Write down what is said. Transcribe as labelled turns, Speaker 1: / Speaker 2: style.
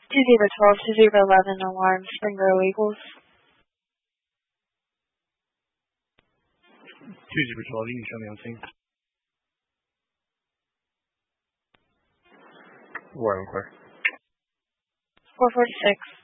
Speaker 1: 2-0-12, 2-0-11, alarm, Spring Grove Eagles.
Speaker 2: 2-0-12,印象良心。
Speaker 3: Warren Clark.
Speaker 1: 4-4-6.